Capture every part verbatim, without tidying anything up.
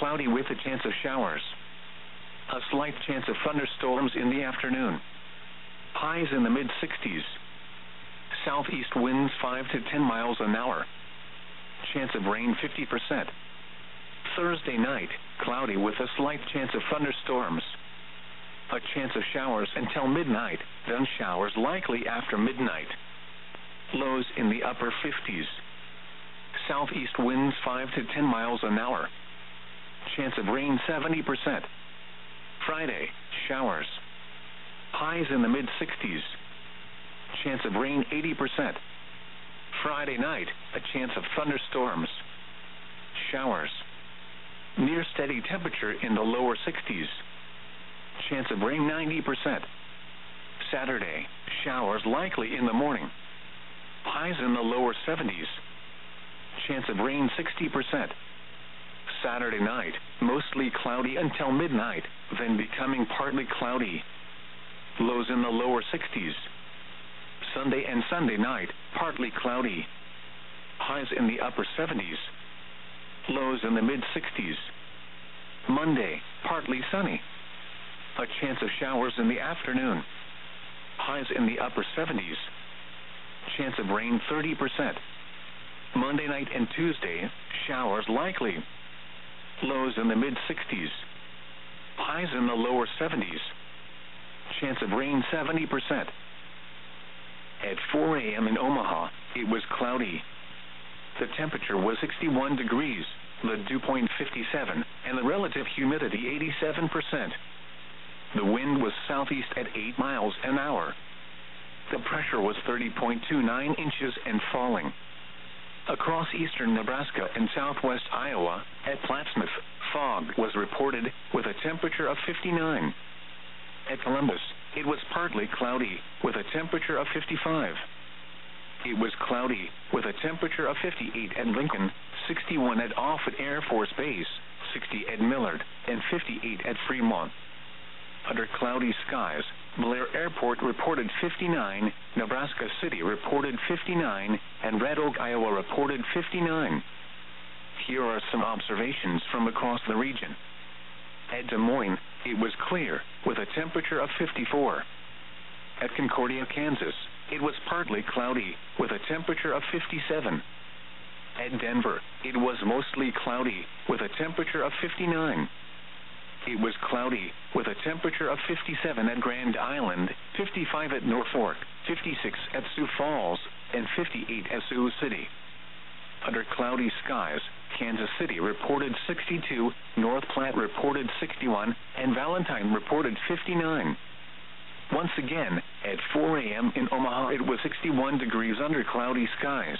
cloudy with a chance of showers. A slight chance of thunderstorms in the afternoon. Highs in the mid sixties. Southeast winds five to ten miles an hour. Chance of rain fifty percent. Thursday night, cloudy with a slight chance of thunderstorms. A chance of showers until midnight, then showers likely after midnight. Lows in the upper fifties. Southeast winds five to ten miles an hour. Chance of rain seventy percent. Friday, showers. Highs in the mid sixties. Chance of rain eighty percent. Friday night, a chance of thunderstorms. Showers. Near steady temperature in the lower sixties. Chance of rain ninety percent. Saturday, showers likely in the morning. Highs in the lower seventies. Chance of rain sixty percent. Saturday night, mostly cloudy until midnight, then becoming partly cloudy. Lows in the lower sixties. Sunday and Sunday night, partly cloudy. Highs in the upper seventies. Lows in the mid sixties. Monday, partly sunny. A chance of showers in the afternoon. Highs in the upper seventies. Chance of rain thirty percent. Monday night and Tuesday, showers likely. Lows in the mid sixties. Highs in the lower seventies. Chance of rain seventy percent. At four a.m. in Omaha, it was cloudy. The temperature was sixty-one degrees, the dew point fifty-seven, and the relative humidity eighty-seven percent. The wind was southeast at eight miles an hour. The pressure was thirty point two nine inches and falling. Across eastern Nebraska and southwest Iowa, at Plattsmouth, fog was reported with a temperature of fifty-nine. At Columbus, it was partly cloudy with a temperature of fifty-five. It was cloudy with a temperature of fifty-eight at Lincoln, sixty-one at Offutt Air Force Base, sixty at Millard, and fifty-eight at Fremont. Under cloudy skies, Blair Airport reported fifty-nine, Nebraska City reported fifty-nine, and Red Oak, Iowa reported fifty-nine. Here are some observations from across the region. At Des Moines, it was clear, with a temperature of fifty-four. At Concordia, Kansas, it was partly cloudy, with a temperature of fifty-seven. At Denver, it was mostly cloudy, with a temperature of fifty-nine. It was cloudy, with a temperature of fifty-seven at Grand Island, fifty-five at Norfolk, fifty-six at Sioux Falls, and fifty-eight at Sioux City. Under cloudy skies, Kansas City reported sixty-two, North Platte reported sixty-one, and Valentine reported fifty-nine. Once again, at four a.m. in Omaha, it was sixty-one degrees under cloudy skies.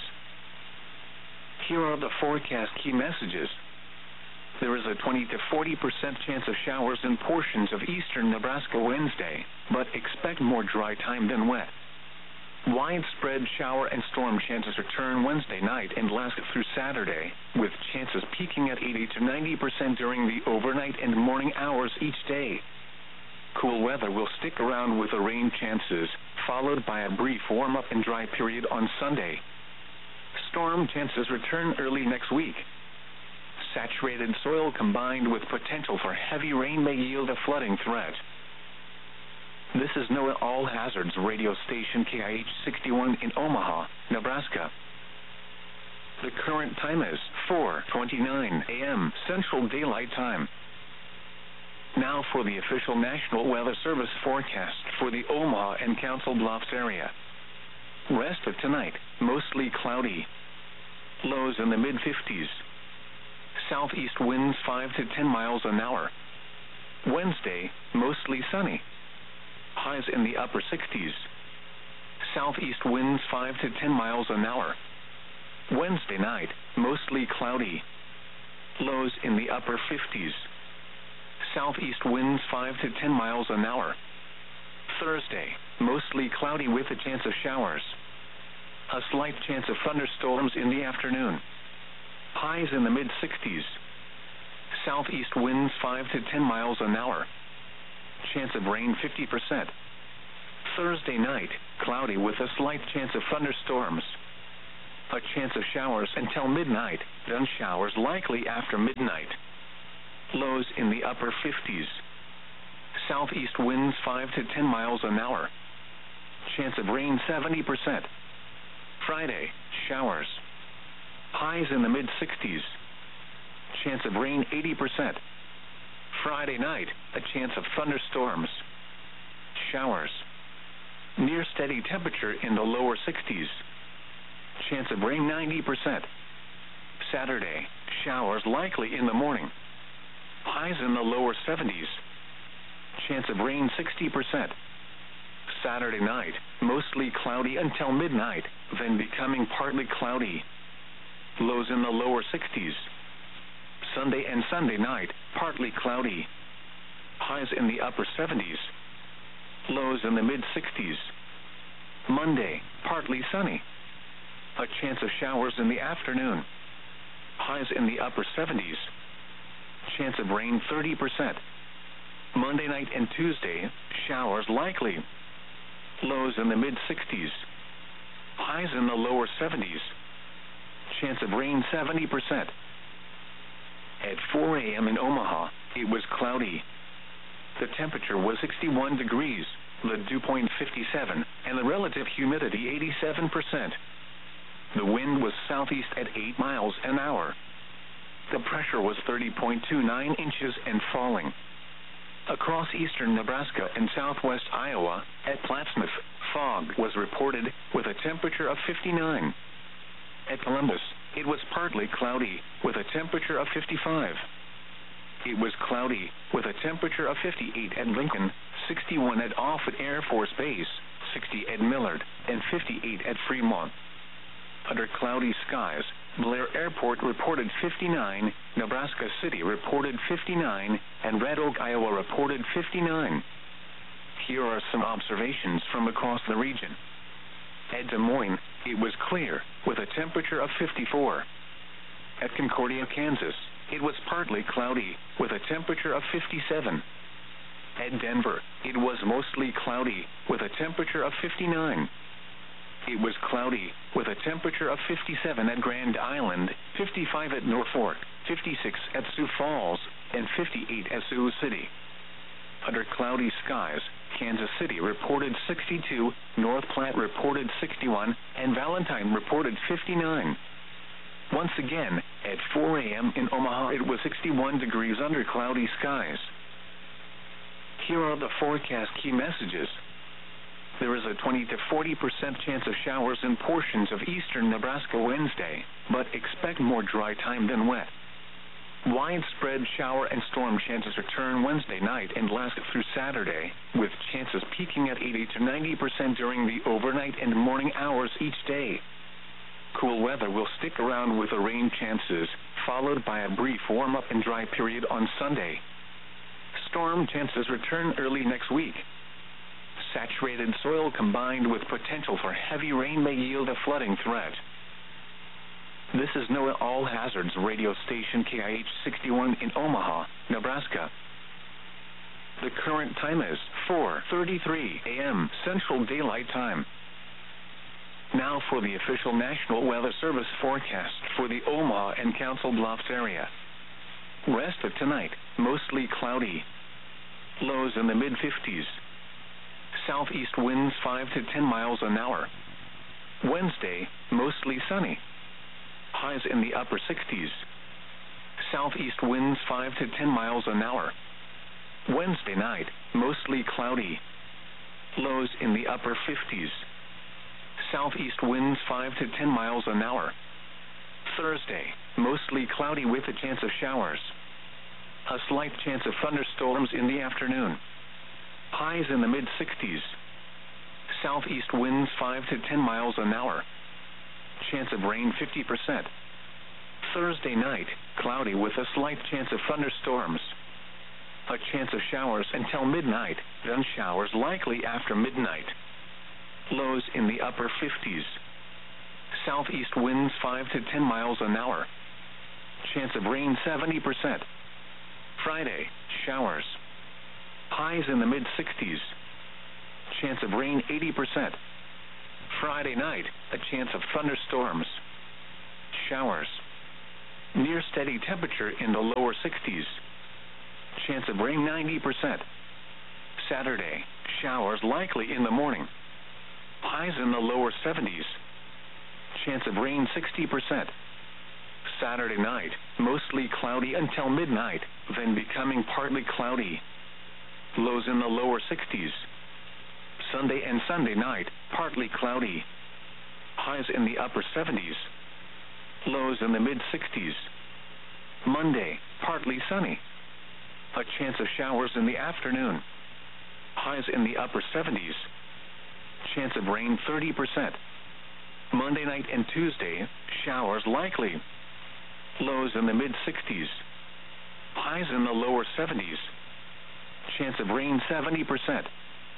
Here are the forecast key messages. There is a twenty to forty percent chance of showers in portions of eastern Nebraska Wednesday, but expect more dry time than wet. Widespread shower and storm chances return Wednesday night and last through Saturday, with chances peaking at eighty to ninety percent during the overnight and morning hours each day. Cool weather will stick around with the rain chances, followed by a brief warm-up and dry period on Sunday. Storm chances return early next week. Saturated soil combined with potential for heavy rain may yield a flooding threat. This is NOAA All Hazards radio station K I H sixty-one in Omaha, Nebraska. The current time is four twenty-nine a.m. Central Daylight Time. Now for the official National Weather Service forecast for the Omaha and Council Bluffs area. Rest of tonight, mostly cloudy. Lows in the mid fifties. Southeast winds five to ten miles an hour. Wednesday, mostly sunny. Highs in the upper sixties. Southeast winds five to ten miles an hour. Wednesday night, mostly cloudy. Lows in the upper fifties. Southeast winds five to ten miles an hour. Thursday, mostly cloudy with a chance of showers. A slight chance of thunderstorms in the afternoon. Highs in the mid sixties. Southeast winds five to ten miles an hour. Chance of rain fifty percent. Thursday night, cloudy with a slight chance of thunderstorms. A chance of showers until midnight, then showers likely after midnight. Lows in the upper fifties. Southeast winds five to ten miles an hour. Chance of rain seventy percent. Friday, showers. Highs in the mid sixties. Chance of rain eighty percent. Friday night, a chance of thunderstorms. Showers. Near steady temperature in the lower sixties. Chance of rain ninety percent. Saturday, showers likely in the morning. Highs in the lower seventies. Chance of rain sixty percent. Saturday night, mostly cloudy until midnight, then becoming partly cloudy. Lows in the lower sixties. Sunday and Sunday night, partly cloudy. Highs in the upper seventies. Lows in the mid sixties. Monday, partly sunny. A chance of showers in the afternoon. Highs in the upper seventies. Chance of rain thirty percent. Monday night and Tuesday, showers likely. Lows in the mid sixties. Highs in the lower seventies. Chance of rain seventy percent. At four a.m. in Omaha, it was cloudy. The temperature was sixty-one degrees, the dew point fifty-seven, and the relative humidity eighty-seven percent. The wind was southeast at eight miles an hour. The pressure was thirty point two nine inches and falling. Across eastern Nebraska and southwest Iowa, at Plattsmouth, fog was reported with a temperature of fifty-nine. At Columbus, it was partly cloudy with a temperature of fifty-five. It was cloudy with a temperature of fifty-eight at Lincoln, sixty-one at Offutt Air Force Base, sixty at Millard, and fifty-eight at Fremont. Under cloudy skies, Blair Airport reported fifty-nine, Nebraska City reported fifty-nine, and Red Oak, Iowa reported fifty-nine. Here are some observations from across the region. At Des Moines, it was clear, with a temperature of fifty-four. At Concordia, Kansas, it was partly cloudy, with a temperature of fifty-seven. At Denver, it was mostly cloudy, with a temperature of fifty-nine. It was cloudy, with a temperature of fifty-seven at Grand Island, fifty-five at Norfolk, fifty-six at Sioux Falls, and fifty-eight at Sioux City. Under cloudy skies, Kansas City reported sixty-two, North Platte reported sixty-one, and Valentine reported fifty-nine. Once again, at four a.m. in Omaha, it was sixty-one degrees under cloudy skies. Here are the forecast key messages. There is a twenty to forty percent chance of showers in portions of eastern Nebraska Wednesday, but expect more dry time than wet. Widespread shower and storm chances return Wednesday night and last through Saturday, with chances peaking at eighty to ninety percent during the overnight and morning hours each day. Cool weather will stick around with the rain chances, followed by a brief warm-up and dry period on Sunday. Storm chances return early next week. Saturated soil combined with potential for heavy rain may yield a flooding threat. This is NOAA All Hazards radio station K I H sixty-one in Omaha, Nebraska. The current time is four thirty-three a.m. Central Daylight Time. Now for the official National Weather Service forecast for the Omaha and Council Bluffs area. Rest of tonight, mostly cloudy. Lows in the mid fifties. Southeast winds five to ten miles an hour. Wednesday, mostly sunny. Highs in the upper sixties. Southeast winds five to ten miles an hour. Wednesday night, mostly cloudy. Lows in the upper fifties. Southeast winds five to ten miles an hour. Thursday, mostly cloudy with a chance of showers. A slight chance of thunderstorms in the afternoon. Highs in the mid sixties. Southeast winds five to ten miles an hour. Chance of rain fifty percent. Thursday night, cloudy with a slight chance of thunderstorms. A chance of showers until midnight, then showers likely after midnight. Lows in the upper fifties. Southeast winds five to ten miles an hour. Chance of rain seventy percent. Friday, showers. Highs in the mid sixties. Chance of rain eighty percent. Friday night, a chance of thunderstorms. Showers. Near steady temperature in the lower sixties. chance of rain ninety percent. Saturday, showers likely in the morning. Highs in the lower seventies. Chance of rain sixty percent. Saturday night, mostly cloudy until midnight, then becoming partly cloudy. Lows in the lower sixties. Sunday and Sunday night, partly cloudy. Highs in the upper seventies. Lows in the mid-sixties. Monday, partly sunny. A chance of showers in the afternoon. Highs in the upper seventies. Chance of rain thirty percent. Monday night and Tuesday, showers likely. Lows in the mid-sixties. Highs in the lower seventies. Chance of rain seventy percent.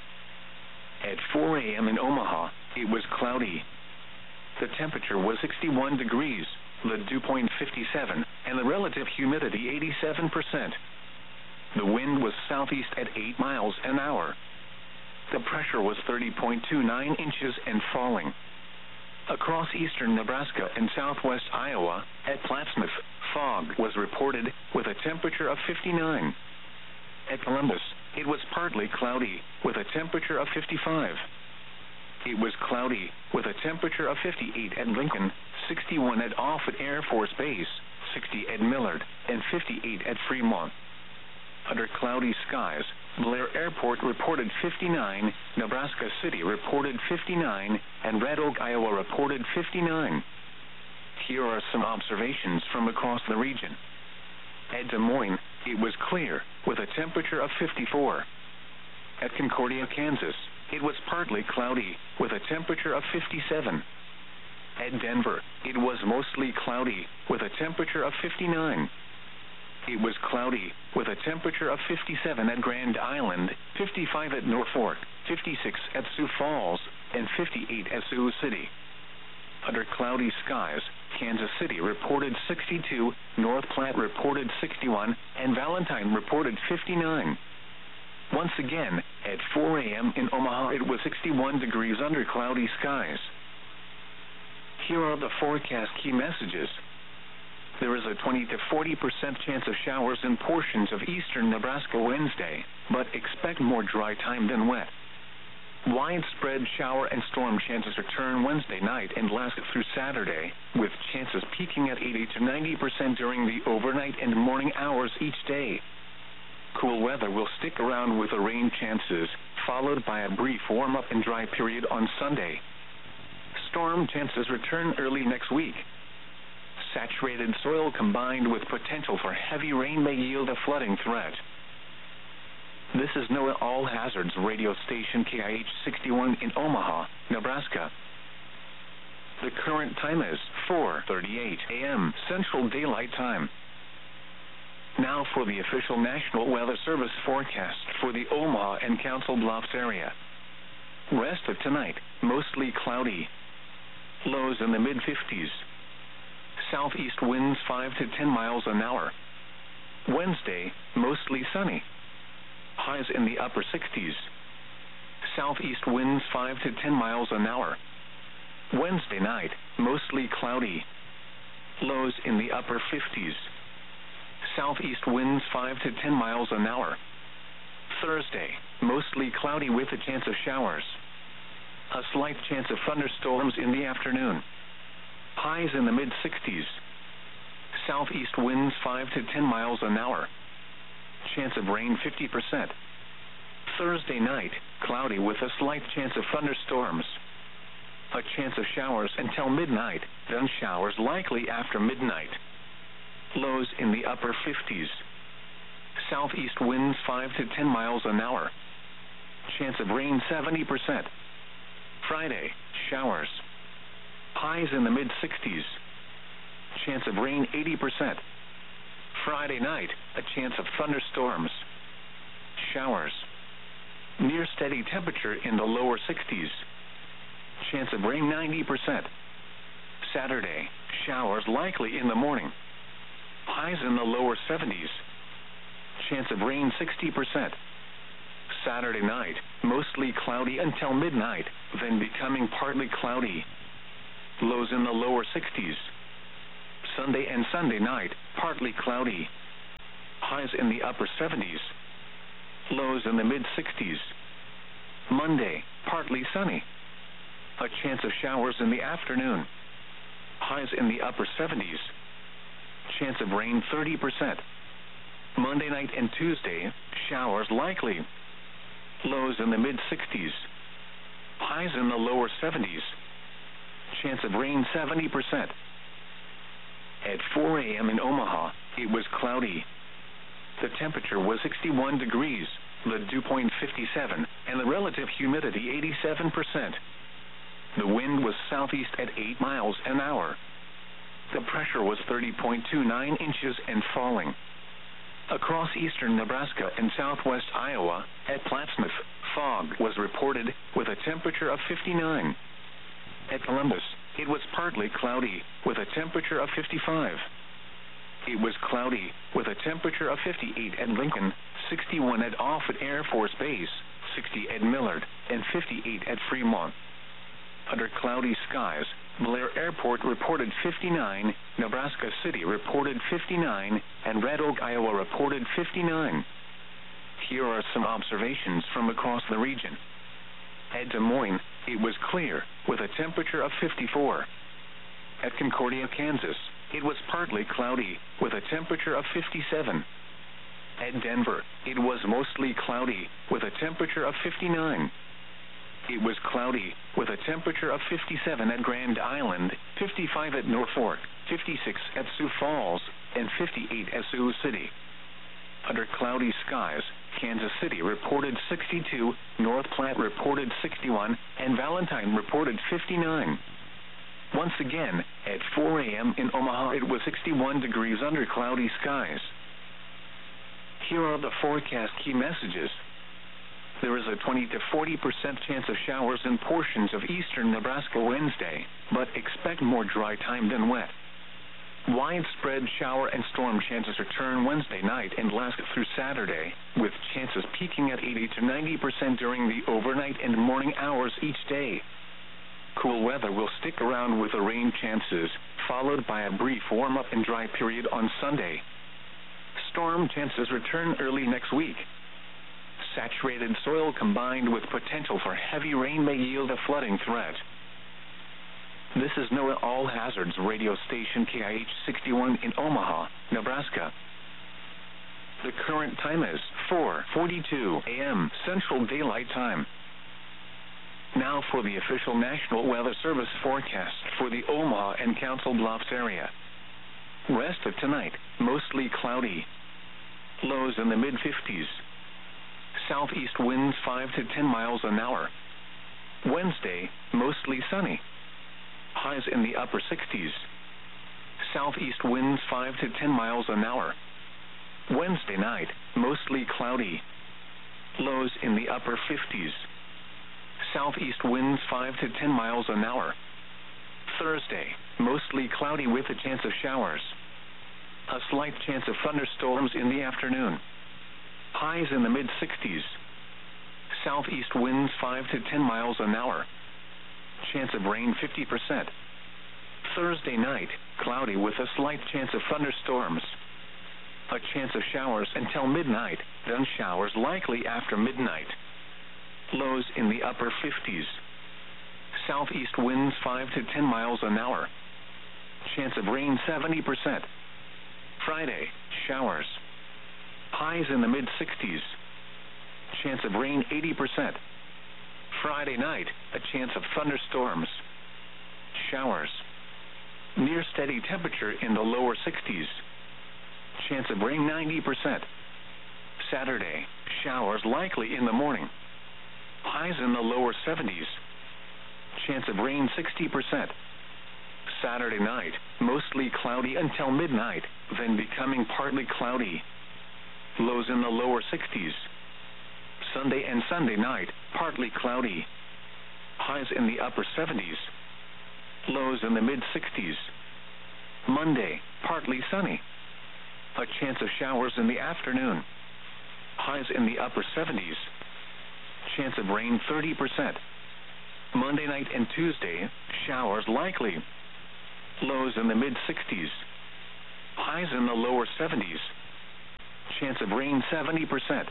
At four a.m. in Omaha, it was cloudy. The temperature was sixty-one degrees, the dew point fifty-seven, and the relative humidity eighty-seven percent. The wind was southeast at eight miles an hour. The pressure was thirty point two nine inches and falling. Across eastern Nebraska and southwest Iowa, at Plattsmouth, fog was reported with a temperature of fifty-nine. At Columbus, it was partly cloudy with a temperature of fifty-five. It was cloudy with a temperature of fifty-eight at Lincoln, sixty-one at Offutt Air Force Base, sixty at Millard, and fifty-eight at Fremont. Under cloudy skies, Blair Airport reported fifty-nine, Nebraska City reported fifty-nine, and Red Oak, Iowa reported fifty-nine. Here are some observations from across the region. At Des Moines, it was clear, with a temperature of fifty-four. At Concordia, Kansas, it was partly cloudy, with a temperature of fifty-seven. At Denver, it was mostly cloudy, with a temperature of fifty-nine. It was cloudy, with a temperature of fifty-seven at Grand Island, fifty-five at Norfolk, fifty-six at Sioux Falls, and fifty-eight at Sioux City. Under cloudy skies, Kansas City reported sixty-two, North Platte reported sixty-one, and Valentine reported fifty-nine. Once again, at four a.m. in Omaha, it was sixty-one degrees under cloudy skies. Here are the forecast key messages. There is a twenty to forty percent chance of showers in portions of eastern Nebraska Wednesday, but expect more dry time than wet. Widespread shower and storm chances return Wednesday night and last through Saturday, with chances peaking at eighty to ninety percent during the overnight and morning hours each day. Cool weather will stick around with the rain chances, followed by a brief warm-up and dry period on Sunday. Storm chances return early next week. Saturated soil combined with potential for heavy rain may yield a flooding threat. This is NOAA All Hazards radio station K I H sixty-one in Omaha, Nebraska. The current time is four thirty-eight a.m. Central Daylight Time. Now for the official National Weather Service forecast for the Omaha and Council Bluffs area. Rest of tonight, mostly cloudy. Lows in the mid-fifties. Southeast winds five to ten miles an hour. Wednesday, mostly sunny. Highs in the upper sixties. Southeast winds five to ten miles an hour. Wednesday night, mostly cloudy. Lows in the upper fifties. Southeast winds five to ten miles an hour. Thursday, mostly cloudy with a chance of showers. A slight chance of thunderstorms in the afternoon. Highs in the mid-sixties. Southeast winds five to ten miles an hour. Chance of rain fifty percent. Thursday night, cloudy with a slight chance of thunderstorms. A chance of showers until midnight, then showers likely after midnight. Lows in the upper fifties. Southeast winds five to ten miles an hour. Chance of rain seventy percent. Friday, showers. Highs in the mid-sixties. Chance of rain eighty percent. Friday night, a chance of thunderstorms. Showers. Near steady temperature in the lower sixties. Chance of rain ninety percent. Saturday, showers likely in the morning. Highs in the lower seventies. Chance of rain sixty percent. Saturday night, mostly cloudy until midnight, then becoming partly cloudy. Lows in the lower sixties. Sunday and Sunday night, partly cloudy. Highs highs in the upper seventies. Lows in the mid sixties. Monday, partly sunny. A chance of showers in the afternoon. Highs in the upper seventies. Chance of rain thirty percent. Monday night and Tuesday, showers likely. Lows in the mid sixties. Highs in the lower seventies. Chance of rain seventy percent. At four a.m. in Omaha, it was cloudy. The temperature was sixty-one degrees, the dew point fifty-seven, and the relative humidity eighty-seven percent. The wind was southeast at eight miles an hour. The pressure was thirty point two nine inches and falling. Across eastern Nebraska and southwest Iowa, at Plattsmouth, fog was reported with a temperature of fifty-nine. At Columbus, it was partly cloudy with a temperature of fifty-five. It was cloudy with a temperature of fifty-eight at Lincoln, sixty-one at Offutt Air Force Base, sixty at Millard, and fifty-eight at Fremont. Under cloudy skies, Blair Airport reported fifty-nine, Nebraska City reported fifty-nine, and Red Oak, Iowa reported fifty-nine. Here are some observations from across the region. At Des Moines, it was clear, with a temperature of fifty-four. At Concordia, Kansas, it was partly cloudy, with a temperature of fifty-seven. At Denver, it was mostly cloudy, with a temperature of fifty-nine. It was cloudy, with a temperature of fifty-seven at Grand Island, fifty-five at Norfolk, fifty-six at Sioux Falls, and fifty-eight at Sioux City. Under cloudy skies, Kansas City reported sixty-two, North Platte reported sixty-one, and Valentine reported fifty-nine. Once again, at four a.m. in Omaha, it was sixty-one degrees under cloudy skies. Here are the forecast key messages. There is a twenty to forty percent chance of showers in portions of eastern Nebraska Wednesday, but expect more dry time than wet. Widespread shower and storm chances return Wednesday night and last through Saturday, with chances peaking at eighty to ninety percent during the overnight and morning hours each day. Cool weather will stick around with the rain chances, followed by a brief warm-up and dry period on Sunday. Storm chances return early next week. Saturated soil combined with potential for heavy rain may yield a flooding threat. This is NOAA All Hazards radio station K I H sixty-one in Omaha, Nebraska. The current time is four forty-two a.m. Central Daylight Time. Now for the official National Weather Service forecast for the Omaha and Council Bluffs area. Rest of tonight, mostly cloudy. Lows in the mid fifties. Southeast winds five to ten miles an hour. Wednesday, mostly sunny. Highs in the upper sixties. Southeast winds five to ten miles an hour. Wednesday night, mostly cloudy. Lows in the upper fifties. Southeast winds five to ten miles an hour. Thursday, mostly cloudy with a chance of showers. A slight chance of thunderstorms in the afternoon. Highs in the mid sixties. Southeast winds five to ten miles an hour. Chance of rain fifty percent. Thursday night, cloudy with a slight chance of thunderstorms. A chance of showers until midnight, then showers likely after midnight. Lows in the upper fifties. Southeast winds five to ten miles an hour. Chance of rain seventy percent. Friday, showers. Highs in the mid sixties. Chance of rain eighty percent. Friday night, a chance of thunderstorms. Showers. Near steady temperature in the lower sixties. Chance of rain ninety percent. Saturday, showers likely in the morning. Highs in the lower seventies. Chance of rain sixty percent. Saturday night, mostly cloudy until midnight, then becoming partly cloudy. Lows in the lower sixties. Sunday and Sunday night, partly cloudy. Highs in the upper seventies. Lows in the mid sixties. Monday, partly sunny. A chance of showers in the afternoon. Highs in the upper seventies. Chance of rain thirty percent. Monday night and Tuesday, showers likely. Lows in the mid sixties. Highs in the lower seventies. Chance of rain seventy percent.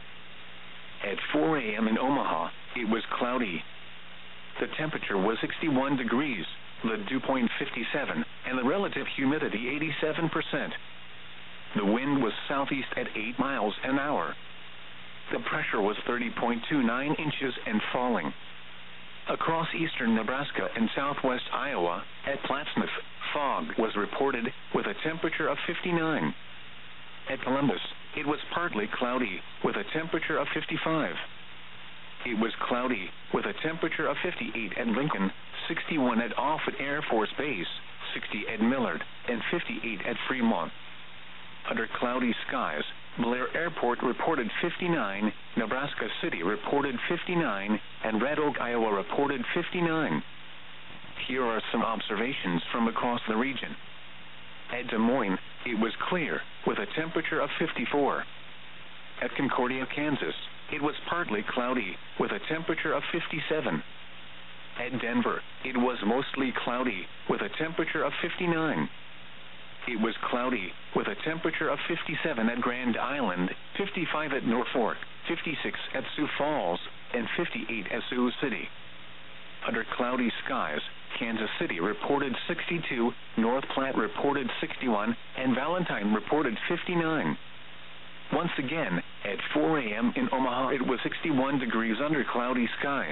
At four A M in Omaha, it was cloudy. The temperature was sixty-one degrees, the dew point fifty-seven, and the relative humidity eighty-seven percent. The wind was southeast at eight miles an hour. The pressure was thirty point two nine inches and falling. Across eastern Nebraska and southwest Iowa, at Plattsmouth, fog was reported with a temperature of fifty-nine. At Columbus, it was partly cloudy with a temperature of fifty-five. It was cloudy with a temperature of fifty-eight at Lincoln, sixty-one at Offutt Air Force Base, sixty at Millard, and fifty-eight at Fremont. Under cloudy skies, Blair Airport reported fifty-nine, Nebraska City reported fifty-nine, and Red Oak, Iowa reported fifty-nine. Here are some observations from across the region. At Des Moines, it was clear, with a temperature of fifty-four. At Concordia, Kansas, it was partly cloudy, with a temperature of fifty-seven. At Denver, it was mostly cloudy, with a temperature of fifty-nine. It was cloudy, with a temperature of fifty-seven at Grand Island, fifty-five at Norfolk, fifty-six at Sioux Falls, and fifty-eight at Sioux City. Under cloudy skies, Kansas City reported sixty-two, North Platte reported sixty-one, and Valentine reported fifty-nine. Once again, at four A M in Omaha, it was sixty-one degrees under cloudy skies.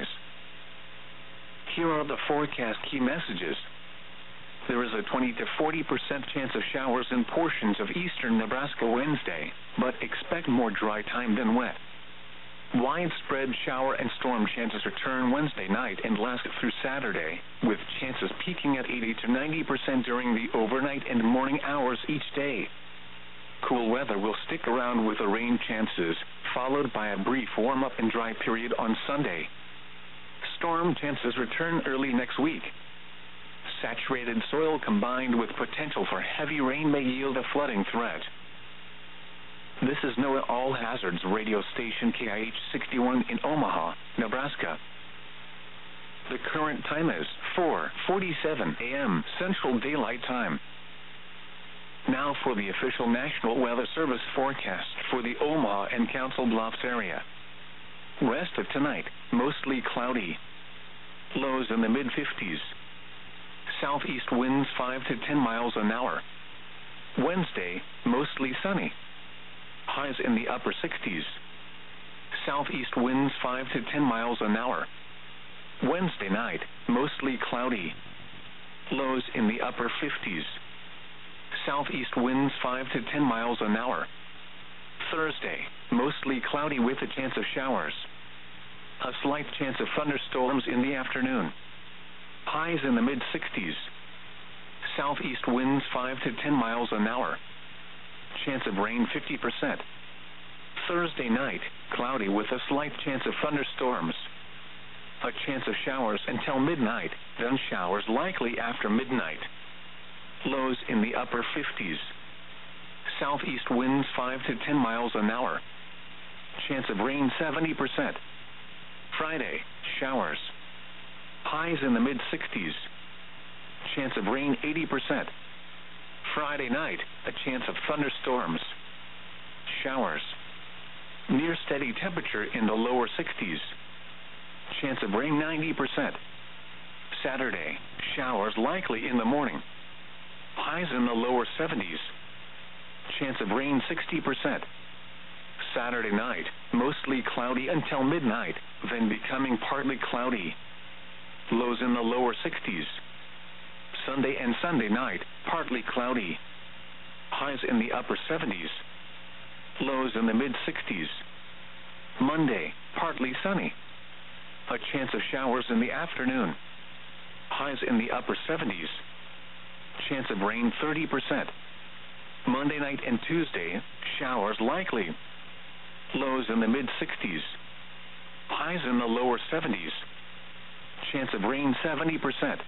Here are the forecast key messages. There is a twenty to forty percent chance of showers in portions of eastern Nebraska Wednesday, but expect more dry time than wet. Widespread shower and storm chances return Wednesday night and last through Saturday, with chances peaking at eighty to ninety percent during the overnight and morning hours each day. Cool weather will stick around with the rain chances, followed by a brief warm-up and dry period on Sunday. Storm chances return early next week. Saturated soil combined with potential for heavy rain may yield a flooding threat. This is NOAA All Hazards radio station K I H sixty-one in Omaha, Nebraska. The current time is four forty-seven A M Central Daylight Time. Now for the official National Weather Service forecast for the Omaha and Council Bluffs area. Rest of tonight, mostly cloudy. Lows in the mid fifties. Southeast winds five to ten miles an hour. Wednesday, mostly sunny. Highs in the upper sixties. Southeast winds five to ten miles an hour. Wednesday night, mostly cloudy. Lows in the upper fifties. Southeast winds five to ten miles an hour. Thursday, mostly cloudy with a chance of showers. A slight chance of thunderstorms in the afternoon. Highs in the mid sixties. Southeast winds five to ten miles an hour. Chance of rain fifty percent. Thursday night, cloudy with a slight chance of thunderstorms. A chance of showers until midnight, then showers likely after midnight. Lows in the upper fifties. Southeast winds five to ten miles an hour. Chance of rain seventy percent. Friday, showers. Highs in the mid sixties. Chance of rain eighty percent. Friday night, a chance of thunderstorms. Showers. Near steady temperature in the lower sixties. Chance of rain ninety percent. Saturday, showers likely in the morning. Highs in the lower seventies. Chance of rain sixty percent. Saturday night, mostly cloudy until midnight, then becoming partly cloudy. Lows in the lower sixties. Sunday and Sunday night, partly cloudy. Highs in the upper seventies. Lows in the mid sixties. Monday, partly sunny. A chance of showers in the afternoon. Highs in the upper seventies. Chance of rain thirty percent. Monday night and Tuesday, showers likely. Lows in the mid sixties. Highs in the lower seventies. Chance of rain seventy percent.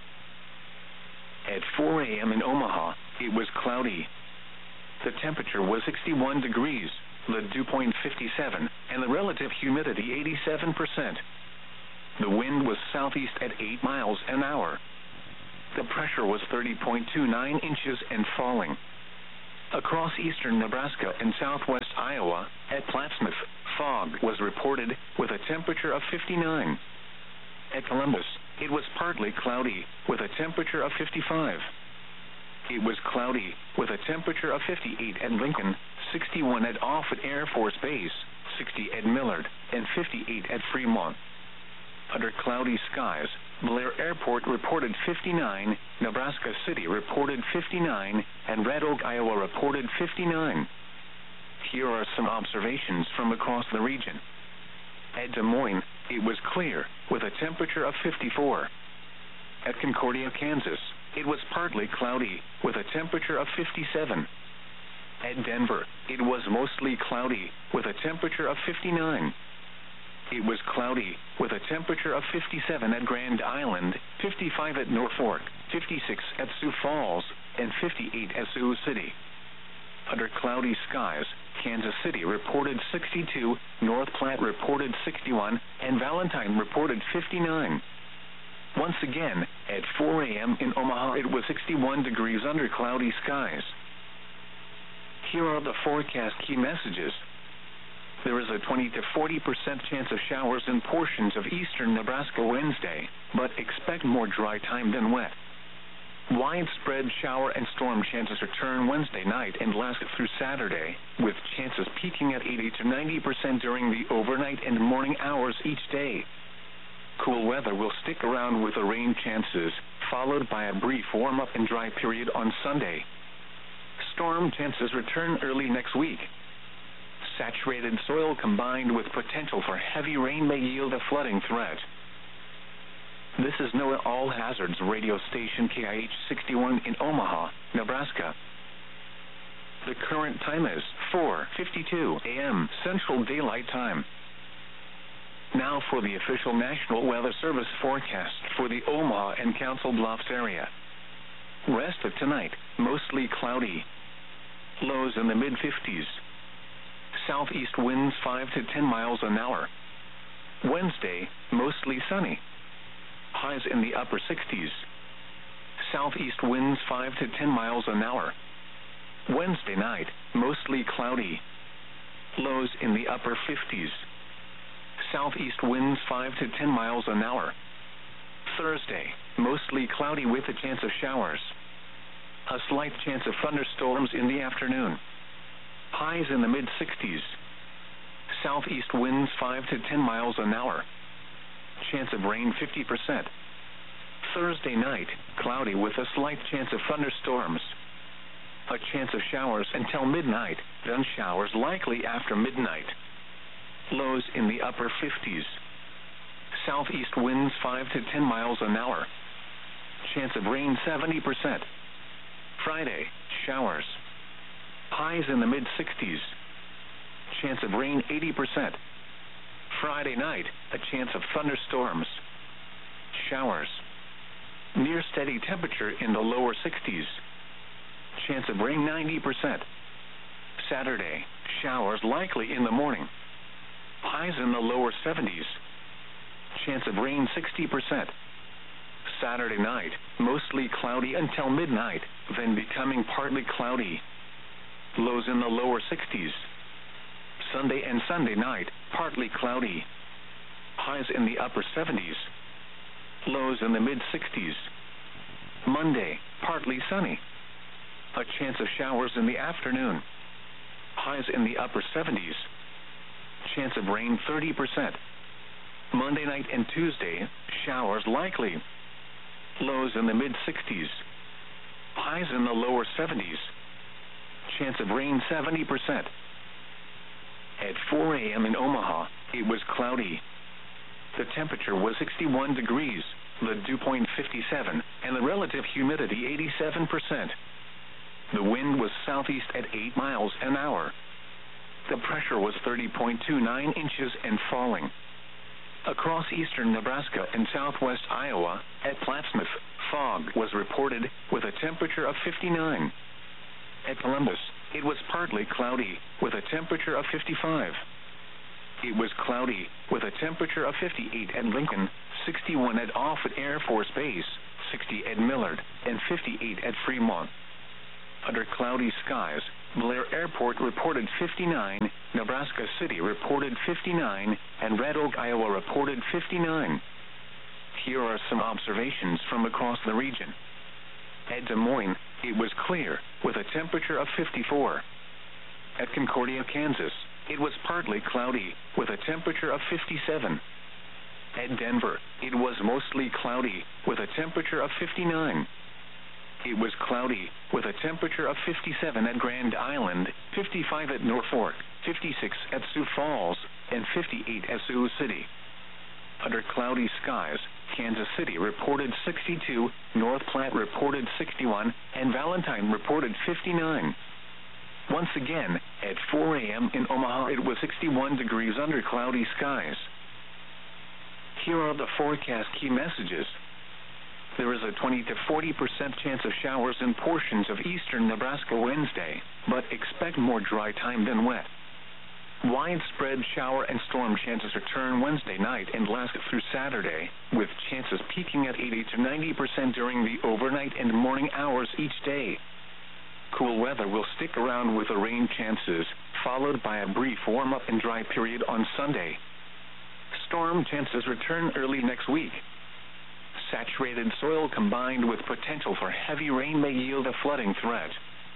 At four A M in Omaha, it was cloudy. The temperature was sixty-one degrees, the dew point fifty-seven, and the relative humidity eighty-seven percent. The wind was southeast at eight miles an hour. The pressure was thirty point two nine inches and falling. Across eastern Nebraska and southwest Iowa, at Plattsmouth, fog was reported with a temperature of fifty-nine. At Columbus, it was partly cloudy with a temperature of fifty-five. It was cloudy with a temperature of fifty-eight at Lincoln, sixty-one at Offutt Air Force Base, sixty at Millard, and fifty-eight at Fremont. Under cloudy skies, Blair Airport reported fifty-nine, Nebraska City reported fifty-nine, and Red Oak, Iowa reported fifty-nine. Here are some observations from across the region. At Des Moines, it was clear, with a temperature of fifty-four. At Concordia, Kansas, it was partly cloudy, with a temperature of fifty-seven. At Denver, it was mostly cloudy, with a temperature of fifty-nine. It was cloudy, with a temperature of fifty-seven at Grand Island, fifty-five at Norfolk, fifty-six at Sioux Falls, and fifty-eight at Sioux City. Under cloudy skies, Kansas City reported sixty-two, North Platte reported sixty-one, and Valentine reported fifty-nine. Once again, at four a.m. in Omaha, it was sixty-one degrees under cloudy skies. Here are the forecast key messages. There is a twenty to forty percent chance of showers in portions of eastern Nebraska Wednesday, but expect more dry time than wet. Widespread shower and storm chances return Wednesday night and last through Saturday, with chances peaking at eighty to ninety percent during the overnight and morning hours each day. Cool weather will stick around with the rain chances, followed by a brief warm-up and dry period on Sunday. Storm chances return early next week. Saturated soil combined with potential for heavy rain may yield a flooding threat. This is NOAA All Hazards radio station K I H sixty-one in Omaha, Nebraska. The current time is four fifty-two a.m. Central Daylight Time. Now for the official National Weather Service forecast for the Omaha and Council Bluffs area. Rest of tonight, mostly cloudy. Lows in the mid fifties. Southeast winds five to ten miles an hour. Wednesday, mostly sunny. Highs in the upper sixties. Southeast winds five to ten miles an hour. Wednesday night, mostly cloudy. Lows in the upper fifties. Southeast winds five to ten miles an hour. Thursday, mostly cloudy with a chance of showers. A slight chance of thunderstorms in the afternoon. Highs in the mid sixties. Southeast winds five to ten miles an hour. Chance of rain fifty percent. Thursday night, cloudy with a slight chance of thunderstorms. A chance of showers until midnight, then showers likely after midnight. Lows in the upper fifties. Southeast winds five to ten miles an hour. Chance of rain seventy percent. Friday, showers. Highs in the mid sixties. Chance of rain eighty percent. Friday night, a chance of thunderstorms. Showers. Near steady temperature in the lower sixties. Chance of rain ninety percent. Saturday, showers likely in the morning. Highs in the lower seventies. Chance of rain sixty percent. Saturday night, mostly cloudy until midnight, then becoming partly cloudy. Lows in the lower sixties. Sunday and Sunday night, partly cloudy. Highs in the upper seventies. Lows in the mid sixties. Monday, partly sunny. A chance of showers in the afternoon. Highs in the upper seventies. Chance of rain thirty percent. Monday night and Tuesday, showers likely. Lows in the mid sixties. Highs in the lower seventies. Chance of rain seventy percent. At four a.m. in Omaha, it was cloudy. The temperature was sixty-one degrees, the dew point fifty-seven, and the relative humidity eighty-seven percent. The wind was southeast at eight miles an hour. The pressure was thirty point two nine inches and falling. Across eastern Nebraska and southwest Iowa, at Plattsmouth, fog was reported with a temperature of fifty-nine. At Columbus, it was partly cloudy with a temperature of fifty-five. It was cloudy with a temperature of fifty-eight at Lincoln, sixty-one at Offutt Air Force Base, sixty at Millard, and fifty-eight at Fremont. Under cloudy skies, Blair Airport reported fifty-nine, Nebraska City reported fifty-nine, and Red Oak, Iowa reported fifty-nine. Here are some observations from across the region. At Des Moines, it was clear, with a temperature of fifty-four. At Concordia, Kansas, it was partly cloudy, with a temperature of fifty-seven. At Denver, it was mostly cloudy, with a temperature of fifty-nine. It was cloudy, with a temperature of fifty-seven at Grand Island, fifty-five at Norfolk, fifty-six at Sioux Falls, and fifty-eight at Sioux City. Under cloudy skies, Kansas City reported sixty-two, North Platte reported sixty-one, and Valentine reported fifty-nine. Once again, at four a m in Omaha it was sixty-one degrees under cloudy skies. Here are the forecast key messages. There is a twenty to forty percent chance of showers in portions of eastern Nebraska Wednesday, but expect more dry time than wet. Widespread shower and storm chances return Wednesday night and last through Saturday, with chances peaking at eighty to ninety percent during the overnight and morning hours each day. Cool weather will stick around with the rain chances, followed by a brief warm-up and dry period on Sunday. Storm chances return early next week. Saturated soil combined with potential for heavy rain may yield a flooding threat.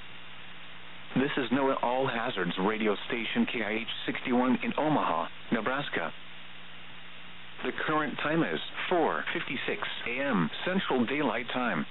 This is NOAA All Hazards radio station K I H sixty-one in Omaha, Nebraska. The current time is four fifty-six a m Central Daylight Time.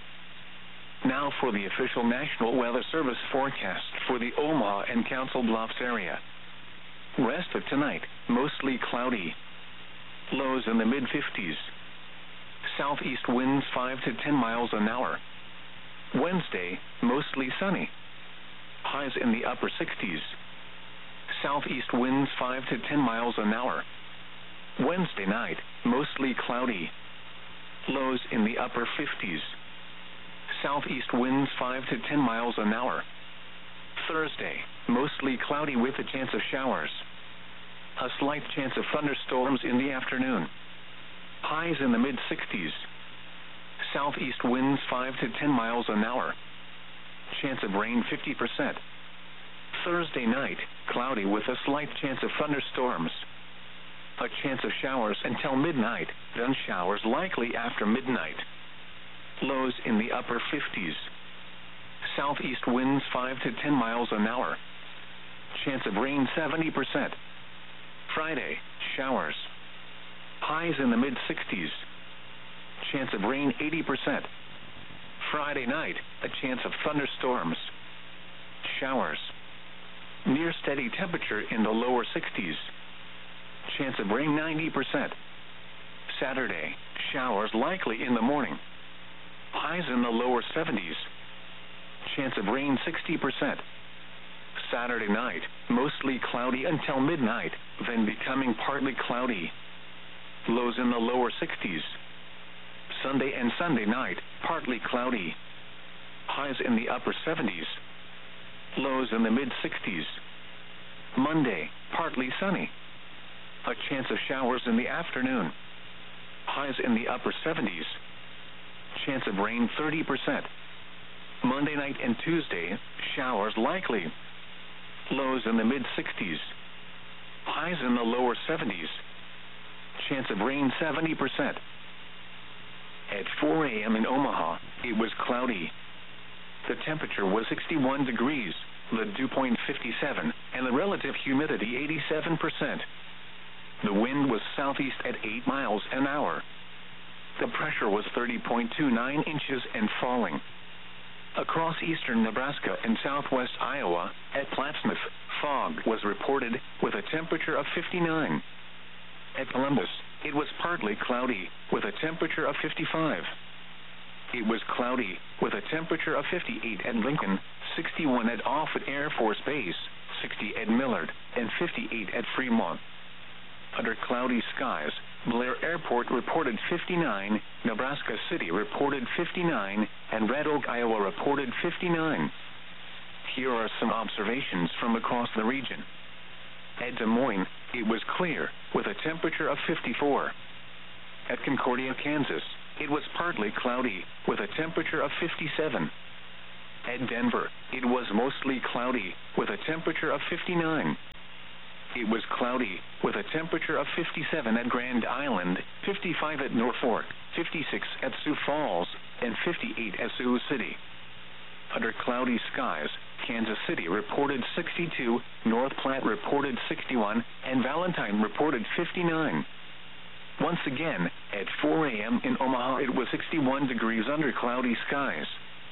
Now for the official National Weather Service forecast for the Omaha and Council Bluffs area. Rest of tonight, mostly cloudy. Lows in the mid fifties. Southeast winds five to ten miles an hour. Wednesday, mostly sunny. Highs in the upper sixties. Southeast winds five to ten miles an hour. Wednesday night, mostly cloudy. Lows in the upper fifties. Southeast winds five to ten miles an hour. Thursday, mostly cloudy with a chance of showers. A slight chance of thunderstorms in the afternoon. Highs in the mid sixties. Southeast winds five to ten miles an hour. Chance of rain fifty percent. Thursday night, cloudy with a slight chance of thunderstorms. A chance of showers until midnight, then showers likely after midnight. Lows in the upper fifties. Southeast winds five to ten miles an hour. Chance of rain seventy percent. Friday, showers. Highs in the mid sixties. Chance of rain eighty percent. Friday night, a chance of thunderstorms. Showers. Near steady temperature in the lower sixties. Chance of rain ninety percent. Saturday, showers likely in the morning. Highs in the lower seventies. Chance of rain sixty percent. Saturday night, mostly cloudy until midnight, then becoming partly cloudy. Lows in the lower sixties. Sunday and Sunday night, partly cloudy. Highs in the upper seventies. Lows in the mid sixties. Monday, partly sunny. A chance of showers in the afternoon. Highs in the upper seventies. Chance of rain thirty percent. Monday night and Tuesday, showers likely. Lows in the mid sixties. Highs in the lower seventies. Chance of rain seventy percent. At four a m in Omaha, it was cloudy. The temperature was sixty-one degrees, the dew point fifty-seven, and the relative humidity eighty-seven percent. The wind was southeast at eight miles an hour. The pressure was thirty point two nine inches and falling. Across eastern Nebraska and southwest Iowa, at Plattsmouth, fog was reported with a temperature of fifty-nine. At Columbus, it was partly cloudy with a temperature of fifty-five. It was cloudy with a temperature of fifty-eight at Lincoln, sixty-one at Offutt Air Force Base, sixty at Millard, and fifty-eight at Fremont. Under cloudy skies, Blair Airport reported fifty-nine, Nebraska City reported fifty-nine, and Red Oak, Iowa reported fifty-nine. Here are some observations from across the region. At Des Moines, it was clear, with a temperature of fifty-four. At Concordia, Kansas, it was partly cloudy, with a temperature of fifty-seven. At Denver, it was mostly cloudy, with a temperature of fifty-nine. It was cloudy, with a temperature of fifty-seven at Grand Island, fifty-five at Norfolk, fifty-six at Sioux Falls, and fifty-eight at Sioux City. Under cloudy skies, Kansas City reported sixty-two, North Platte reported sixty-one, and Valentine reported fifty-nine. Once again, at four a m in Omaha it was sixty-one degrees under cloudy skies.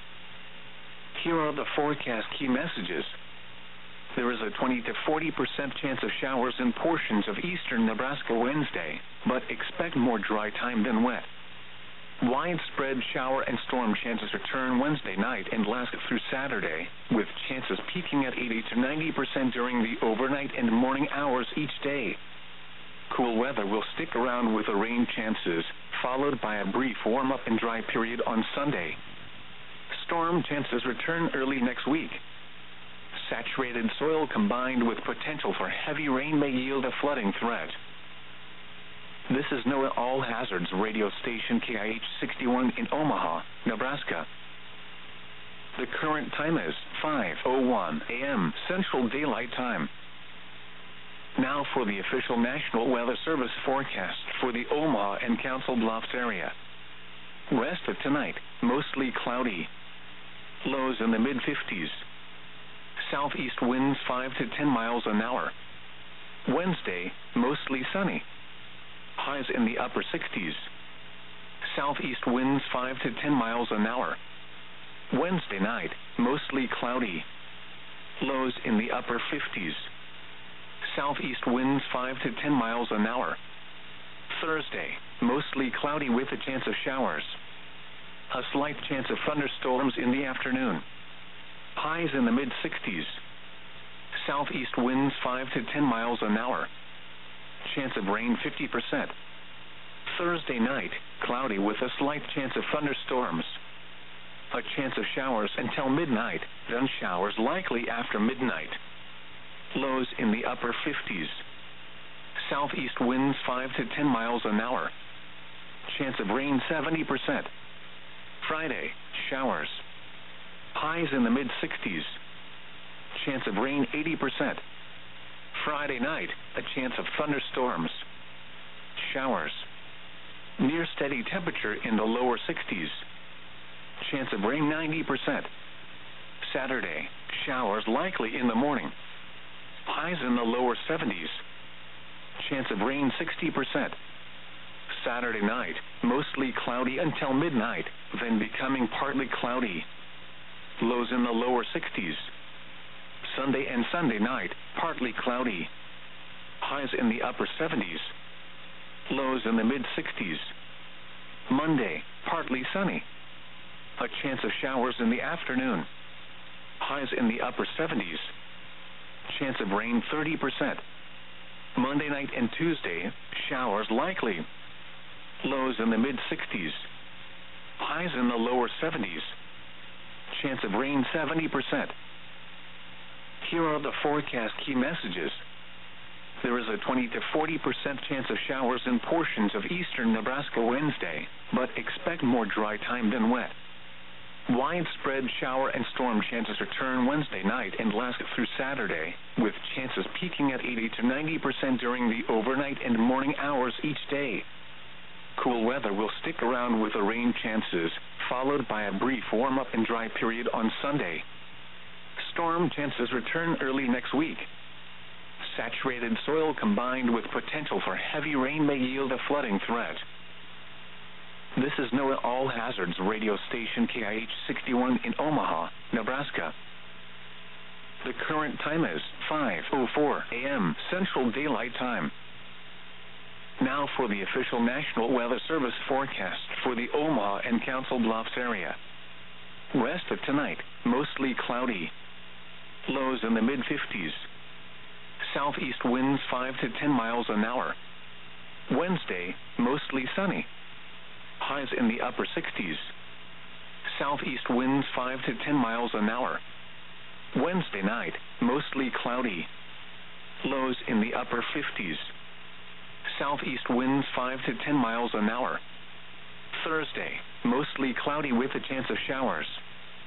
Here are the forecast key messages. There is a twenty to forty percent chance of showers in portions of eastern Nebraska Wednesday, but expect more dry time than wet. Widespread shower and storm chances return Wednesday night and last through Saturday, with chances peaking at eighty to ninety percent during the overnight and morning hours each day. Cool weather will stick around with the rain chances, followed by a brief warm-up and dry period on Sunday. Storm chances return early next week. Saturated soil combined with potential for heavy rain may yield a flooding threat. This is NOAA All Hazards radio station K I H sixty-one in Omaha, Nebraska. The current time is five oh one a m Central Daylight Time. Now for the official National Weather Service forecast for the Omaha and Council Bluffs area. Rest of tonight, mostly cloudy. Lows in the mid fifties. Southeast winds five to ten miles an hour. Wednesday, mostly sunny. Highs in the upper sixties. Southeast winds five to ten miles an hour. Wednesday night, mostly cloudy. Lows in the upper fifties. Southeast winds five to ten miles an hour. Thursday, mostly cloudy with a chance of showers. A slight chance of thunderstorms in the afternoon. Highs in the mid sixties. Southeast winds five to ten miles an hour. Chance of rain fifty percent. Thursday night, cloudy with a slight chance of thunderstorms. A chance of showers until midnight, then showers likely after midnight. Lows in the upper fifties. Southeast winds five to ten miles an hour. Chance of rain seventy percent. Friday, showers. Highs in the mid sixties. Chance of rain eighty percent. Friday night, a chance of thunderstorms. Showers. Near steady temperature in the lower sixties. Chance of rain ninety percent. Saturday, showers likely in the morning. Highs in the lower seventies. Chance of rain sixty percent. Saturday night, mostly cloudy until midnight, then becoming partly cloudy. Lows in the lower sixties. Sunday and Sunday night, partly cloudy. Highs in the upper seventies. Lows in the mid sixties. Monday, partly sunny. A chance of showers in the afternoon. Highs in the upper seventies. Chance of rain thirty percent. Monday night and Tuesday, showers likely. Lows in the mid sixties. Highs in the lower seventies. Chance of rain seventy percent. Here are the forecast key messages. There is a twenty to forty percent chance of showers in portions of eastern Nebraska Wednesday, but expect more dry time than wet. Widespread shower and storm chances return Wednesday night and last through Saturday, with chances peaking at eighty to ninety percent during the overnight and morning hours each day. Cool weather will stick around with the rain chances, followed by a brief warm-up and dry period on Sunday. Storm chances return early next week. Saturated soil combined with potential for heavy rain may yield a flooding threat. This is NOAA All Hazards radio station K I H sixty-one in Omaha, Nebraska. The current time is five oh four a m Central Daylight Time. Now for the official National Weather Service forecast for the Omaha and Council Bluffs area. Rest of tonight, mostly cloudy. Lows in the mid fifties. Southeast winds five to ten miles an hour. Wednesday, mostly sunny. Highs in the upper sixties. Southeast winds five to ten miles an hour. Wednesday night, mostly cloudy. Lows in the upper fifties. Southeast winds five to ten miles an hour. Thursday, mostly cloudy with a chance of showers.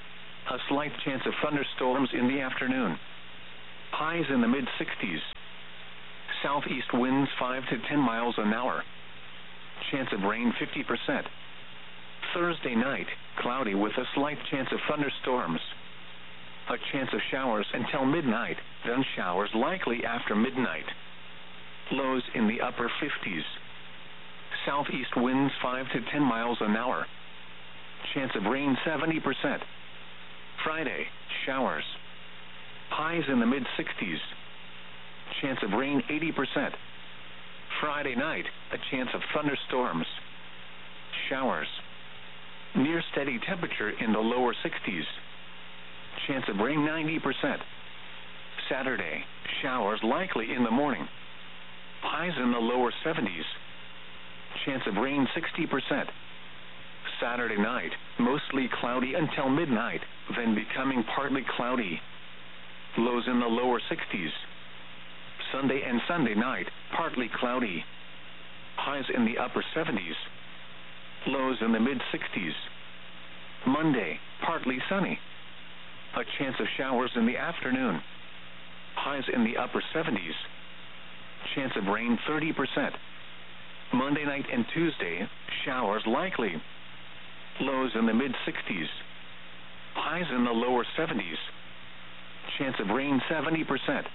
A slight chance of thunderstorms in the afternoon. Highs in the mid sixties. Southeast winds five to ten miles an hour. Chance of rain fifty percent. Thursday night, cloudy with a slight chance of thunderstorms. A chance of showers until midnight, then showers likely after midnight. Lows in the upper fifties. Southeast winds five to ten miles an hour. Chance of rain seventy percent. Friday, showers. Highs in the mid sixties. Chance of rain eighty percent. Friday night, a chance of thunderstorms. Showers. Near steady temperature in the lower sixties. Chance of rain ninety percent. Saturday, showers likely in the morning. Highs in the lower seventies. Chance of rain sixty percent. Saturday night, mostly cloudy until midnight, then becoming partly cloudy. Lows in the lower sixties. Sunday and Sunday night, partly cloudy. Highs in the upper seventies. Lows in the mid sixties. Monday, partly sunny. A chance of showers in the afternoon. Highs in the upper seventies. Chance of rain thirty percent. Monday night and Tuesday, showers likely. Lows in the mid sixties. Highs in the lower seventies. Chance of rain seventy percent.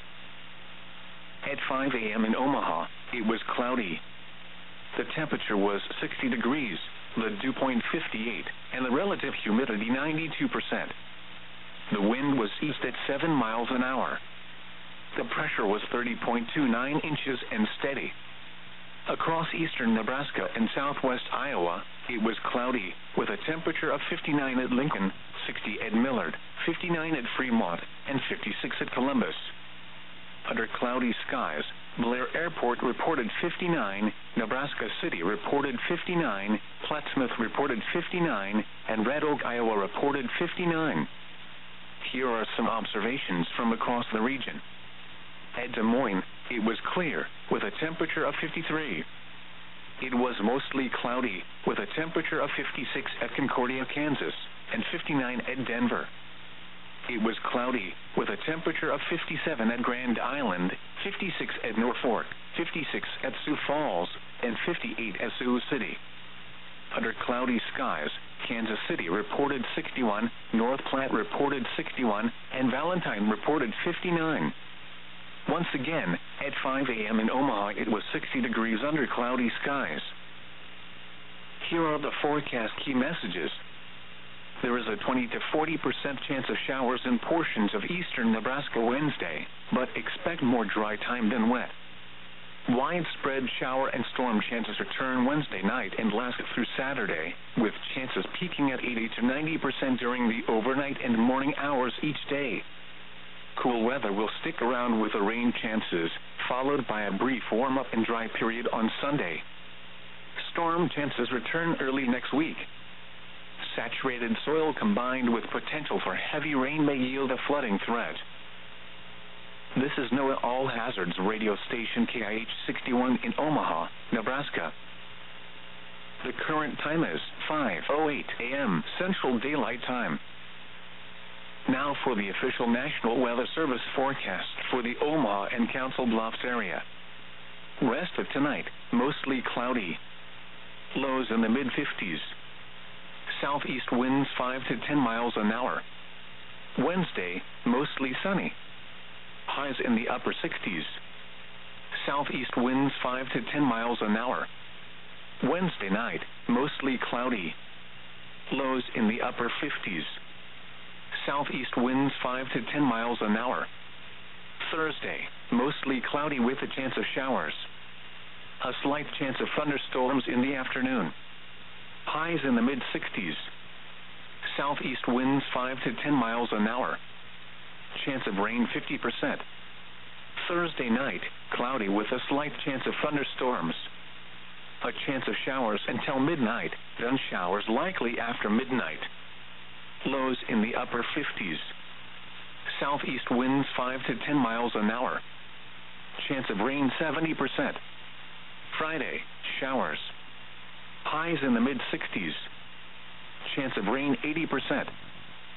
At five a.m. in Omaha, it was cloudy. The temperature was sixty degrees, the dew point fifty-eight, and the relative humidity ninety-two percent. The wind was east at seven miles an hour. The pressure was thirty point two nine inches and steady. Across eastern Nebraska and southwest Iowa, it was cloudy, with a temperature of fifty-nine at Lincoln, sixty at Millard, fifty-nine at Fremont, and fifty-six at Columbus. Under cloudy skies, Blair Airport reported fifty-nine, Nebraska City reported fifty-nine, Plattsmouth reported fifty-nine, and Red Oak, Iowa reported fifty-nine. Here are some observations from across the region. At Des Moines, it was clear, with a temperature of fifty-three. It was mostly cloudy, with a temperature of fifty-six at Concordia, Kansas, and fifty-nine at Denver. It was cloudy, with a temperature of fifty-seven at Grand Island, fifty-six at Norfolk, fifty-six at Sioux Falls, and fifty-eight at Sioux City. Under cloudy skies, Kansas City reported sixty-one, North Platte reported sixty-one, and Valentine reported fifty-nine. Once again, at five a.m. in Omaha, it was sixty degrees under cloudy skies. Here are the forecast key messages. There is a twenty to forty percent chance of showers in portions of eastern Nebraska Wednesday, but expect more dry time than wet. Widespread shower and storm chances return Wednesday night and last through Saturday, with chances peaking at eighty to ninety percent during the overnight and morning hours each day. Cool weather will stick around with the rain chances, followed by a brief warm-up and dry period on Sunday. Storm chances return early next week. Saturated soil combined with potential for heavy rain may yield a flooding threat. This is NOAA All Hazards radio station K I H sixty-one in Omaha, Nebraska. The current time is five oh eight a.m. Central Daylight Time. Now for the official National Weather Service forecast for the Omaha and Council Bluffs area. Rest of tonight, mostly cloudy. Lows in the mid fifties. Southeast winds five to ten miles an hour. Wednesday, mostly sunny. Highs in the upper sixties. Southeast winds five to ten miles an hour. Wednesday night, mostly cloudy. Lows in the upper fifties. Southeast winds five to ten miles an hour. Thursday, mostly cloudy with a chance of showers. A slight chance of thunderstorms in the afternoon. Highs in the mid sixties. Southeast winds five to ten miles an hour. Chance of rain fifty percent. Thursday night, cloudy with a slight chance of thunderstorms. A chance of showers until midnight, then showers likely after midnight. Lows in the upper fifties. Southeast winds five to ten miles an hour. Chance of rain seventy percent. Friday, showers. Highs in the mid sixties. Chance of rain eighty percent.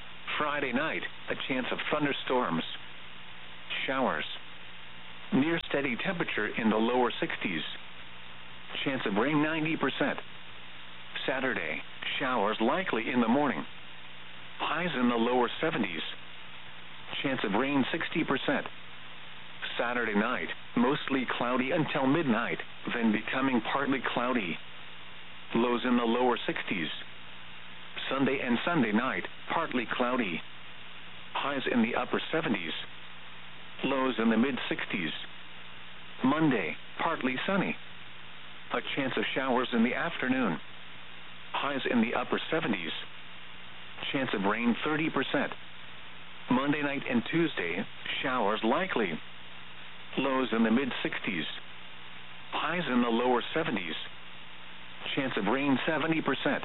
Friday night, a chance of thunderstorms. Showers. Near steady temperature in the lower sixties. Chance of rain ninety percent. Saturday, showers likely in the morning. Highs in the lower seventies. Chance of rain sixty percent. Saturday night, mostly cloudy until midnight, then becoming partly cloudy. Lows in the lower sixties. Sunday and Sunday night, partly cloudy. Highs in the upper seventies. Lows in the mid-sixties. Monday, partly sunny. A chance of showers in the afternoon. Highs in the upper seventies. Chance of rain thirty percent. Monday night and Tuesday, showers likely. Lows in the mid-sixties. Highs in the lower seventies. Chance of rain seventy percent.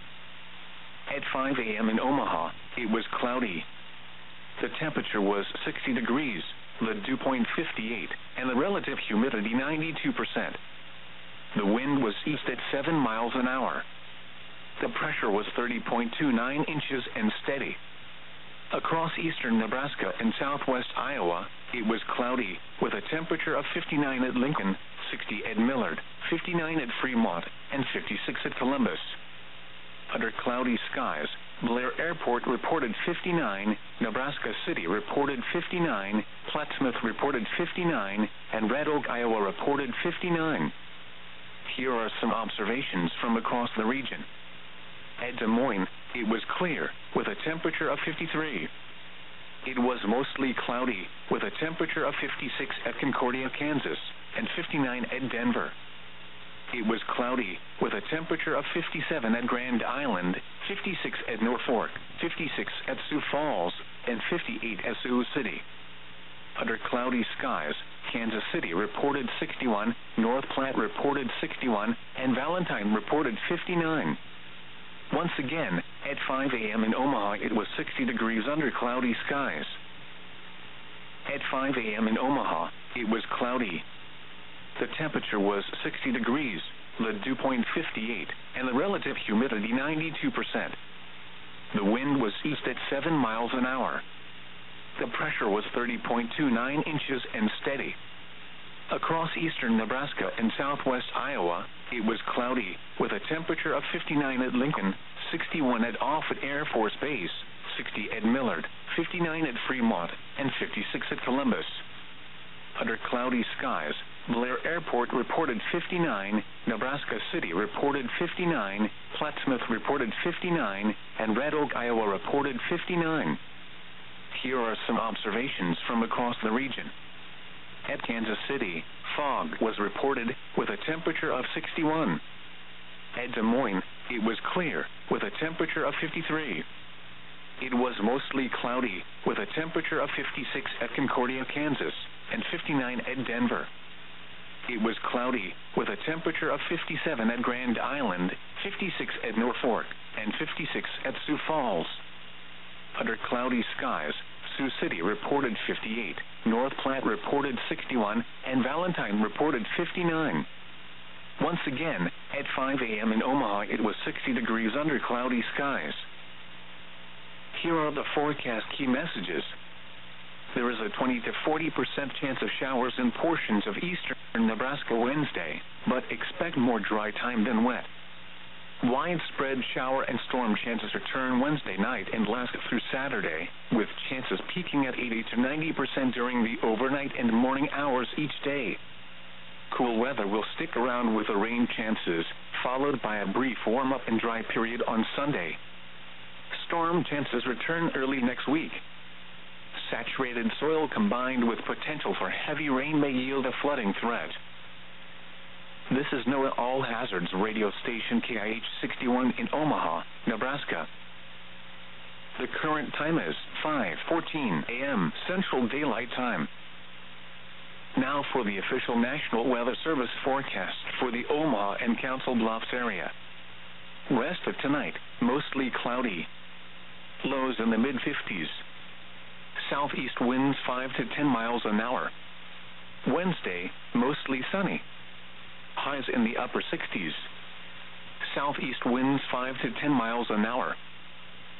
At five a.m. in Omaha, it was cloudy. The temperature was sixty degrees, the dew point fifty-eight, and the relative humidity ninety-two percent. The wind was east at seven miles an hour. The pressure was thirty point two nine inches and steady. Across eastern Nebraska and southwest Iowa, it was cloudy, with a temperature of fifty-nine at Lincoln, sixty at Millard, fifty-nine at Fremont, and fifty-six at Columbus. Under cloudy skies, Blair Airport reported fifty-nine, Nebraska City reported fifty-nine, Plattsmouth reported fifty-nine, and Red Oak, Iowa reported fifty-nine. Here are some observations from across the region. At Des Moines, it was clear, with a temperature of fifty-three. It was mostly cloudy, with a temperature of fifty-six at Concordia, Kansas, and fifty-nine at Denver. It was cloudy, with a temperature of fifty-seven at Grand Island, fifty-six at Norfolk, fifty-six at Sioux Falls, and fifty-eight at Sioux City. Under cloudy skies, Kansas City reported sixty-one, North Platte reported sixty-one, and Valentine reported fifty-nine. Once again, at five a.m. in Omaha, it was sixty degrees under cloudy skies. At five a.m. in Omaha, it was cloudy. The temperature was sixty degrees, the dew point fifty-eight, and the relative humidity ninety-two percent. The wind was east at seven miles an hour. The pressure was thirty point two nine inches and steady. Across eastern Nebraska and southwest Iowa, it was cloudy, with a temperature of fifty-nine at Lincoln, sixty-one at Offutt Air Force Base, sixty at Millard, fifty-nine at Fremont, and fifty-six at Columbus. Under cloudy skies, Blair Airport reported fifty-nine, Nebraska City reported fifty-nine, Plattsmouth reported fifty-nine, and Red Oak, Iowa reported fifty-nine. Here are some observations from across the region. At Kansas City, fog was reported, with a temperature of sixty-one. At Des Moines, it was clear, with a temperature of fifty-three. It was mostly cloudy, with a temperature of fifty-six at Concordia, Kansas, and fifty-nine at Denver. It was cloudy, with a temperature of fifty-seven at Grand Island, fifty-six at Norfolk, and fifty-six at Sioux Falls. Under cloudy skies, Sioux City reported fifty-eight, North Platte reported sixty-one, and Valentine reported fifty-nine. Once again, at five a.m. in Omaha, it was sixty degrees under cloudy skies. Here are the forecast key messages. There is a twenty to forty percent chance of showers in portions of eastern Nebraska Wednesday, but expect more dry time than wet. Widespread shower and storm chances return Wednesday night and last through Saturday, with chances peaking at eighty to ninety percent during the overnight and morning hours each day. Cool weather will stick around with the rain chances, followed by a brief warm-up and dry period on Sunday. Storm chances return early next week. Saturated soil combined with potential for heavy rain may yield a flooding threat. This is NOAA All Hazards radio station K I H sixty-one in Omaha, Nebraska. The current time is five fourteen a.m. Central Daylight Time. Now for the official National Weather Service forecast for the Omaha and Council Bluffs area. Rest of tonight, mostly cloudy. Lows in the mid-fifties. Southeast winds five to ten miles an hour. Wednesday, mostly sunny. Highs in the upper sixties. Southeast winds five to ten miles an hour.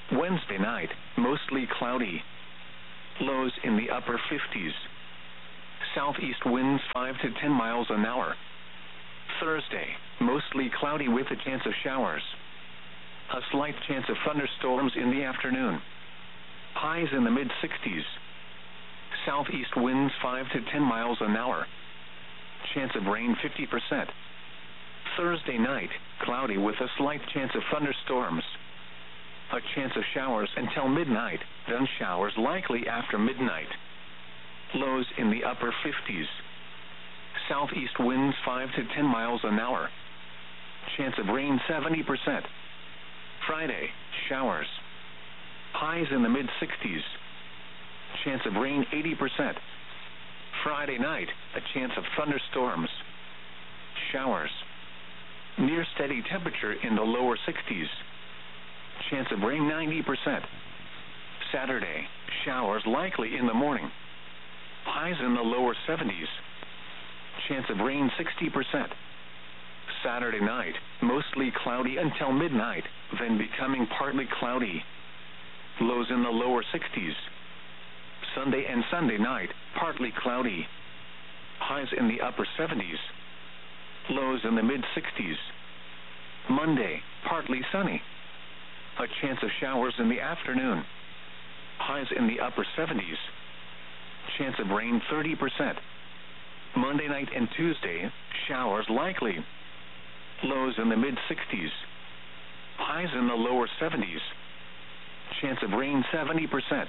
Wednesday night, mostly cloudy. Lows in the upper fifties. Southeast winds five to ten miles an hour. Thursday, mostly cloudy with a chance of showers. A slight chance of thunderstorms in the afternoon. Highs in the mid sixties. Southeast winds five to ten miles an hour. Chance of rain fifty percent. Thursday night, cloudy with a slight chance of thunderstorms. A chance of showers until midnight, then showers likely after midnight. Lows in the upper fifties. Southeast winds five to ten miles an hour. Chance of rain seventy percent. Friday, showers. Highs in the mid sixties. Chance of rain eighty percent. Friday night, a chance of thunderstorms. Showers. Near steady temperature in the lower sixties. Chance of rain ninety percent. Saturday, showers likely in the morning. Highs in the lower seventies. Chance of rain sixty percent. Saturday night, mostly cloudy until midnight, then becoming partly cloudy. Lows in the lower sixties. Sunday and Sunday night, partly cloudy. Highs in the upper seventies. Lows in the mid sixties. Monday, partly sunny. A chance of showers in the afternoon. Highs in the upper seventies. Chance of rain thirty percent. Monday night and Tuesday, showers likely. Lows in the mid sixties. Highs in the lower seventies. Chance of rain seventy percent.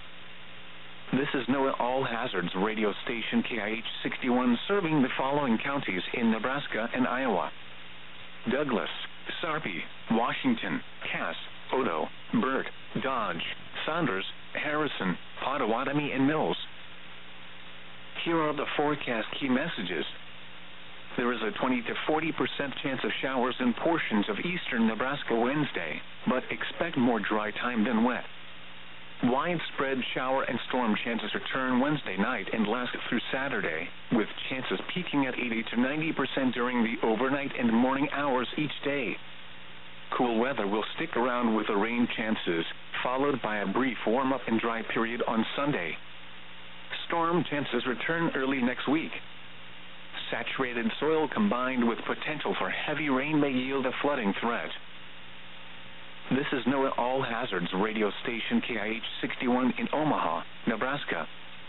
This is NOAA All Hazards radio station K I H sixty-one, serving the following counties in Nebraska and Iowa: Douglas, Sarpy, Washington, Cass, Odo, Burt, Dodge, Saunders, Harrison, Pottawatomie, and Mills. Here are the forecast key messages. There is a twenty to forty percent chance of showers in portions of eastern Nebraska Wednesday, but expect more dry time than wet. Widespread shower and storm chances return Wednesday night and last through Saturday, with chances peaking at eighty to ninety percent during the overnight and morning hours each day. Cool weather will stick around with the rain chances, followed by a brief warm-up and dry period on Sunday. Storm chances return early next week. Saturated soil combined with potential for heavy rain may yield a flooding threat. This is NOAA All Hazards radio station K I H sixty-one in Omaha, Nebraska.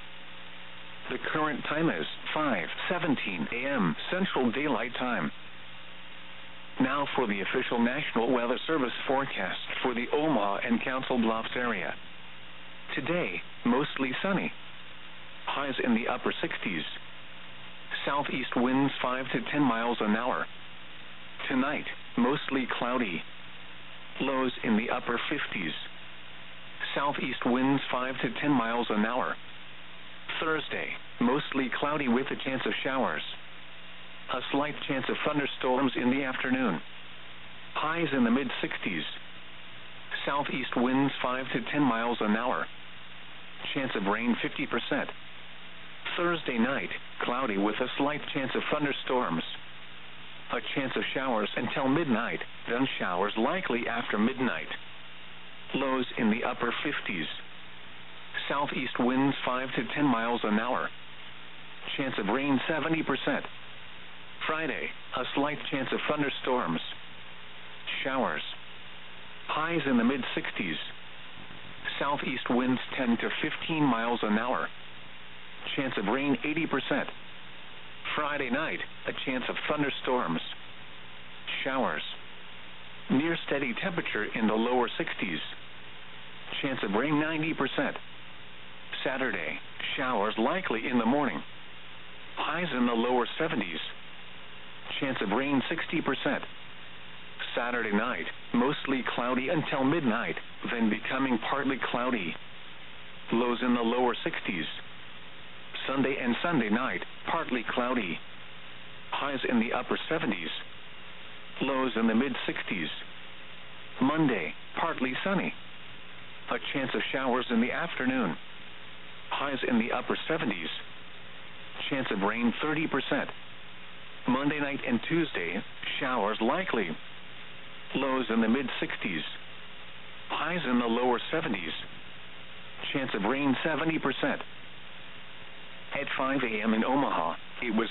The current time is five seventeen a m Central Daylight Time. Now for the official National Weather Service forecast for the Omaha and Council Bluffs area. Today, mostly sunny. Highs in the upper sixties. Southeast winds five to ten miles an hour. Tonight, mostly cloudy. Lows in the upper fifties. Southeast winds five to ten miles an hour. Thursday, mostly cloudy with a chance of showers. A slight chance of thunderstorms in the afternoon. Highs in the mid sixties. Southeast winds five to ten miles an hour. Chance of rain fifty percent. Thursday night, cloudy with a slight chance of thunderstorms. A chance of showers until midnight, then showers likely after midnight. Lows in the upper fifties. Southeast winds five to ten miles an hour. Chance of rain seventy percent. Friday, a slight chance of thunderstorms. Showers. Highs in the mid sixties. Southeast winds ten to fifteen miles an hour. Chance of rain eighty percent. Friday night, a chance of thunderstorms. Showers. Near steady temperature in the lower sixties. Chance of rain ninety percent. Saturday, showers likely in the morning. Highs in the lower seventies. Chance of rain sixty percent. Saturday night, mostly cloudy until midnight, then becoming partly cloudy. Lows in the lower sixties. Sunday and Sunday night, partly cloudy. Highs in the upper seventies. Lows in the mid sixties. Monday, partly sunny. A chance of showers in the afternoon. Highs in the upper seventies. Chance of rain thirty percent. Monday night and Tuesday, showers likely. Lows in the mid sixties. Highs in the lower seventies. Chance of rain seventy percent. At five a m in Omaha, it was